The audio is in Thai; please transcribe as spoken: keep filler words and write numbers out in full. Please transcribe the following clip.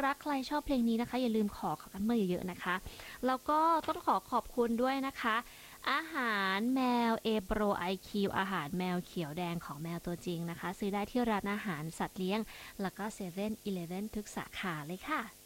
รักใครชอบเพลงนี้นะคะอย่าลืมขอขอกันเมื่อเยอะๆนะคะแล้วก็ต้องขอขอบคุณด้วยนะคะอาหารแมวเอโปรไอคิวอาหารแมวเขียวแดงของแมวตัวจริงนะคะซื้อได้ที่ร้านอาหารสัตว์เลี้ยงแล้วก็เซเว่นอีเลฟเว่นทุกสาขาเลยค่ะ